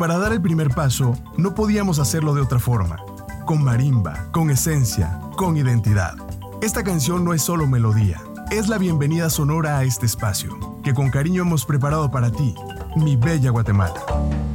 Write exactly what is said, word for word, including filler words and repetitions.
para dar el primer paso, no podíamos hacerlo de otra forma. Con marimba, con esencia, con identidad. Esta canción no es solo melodía, es la bienvenida sonora a este espacio, que con cariño hemos preparado para ti, mi bella Guatemala.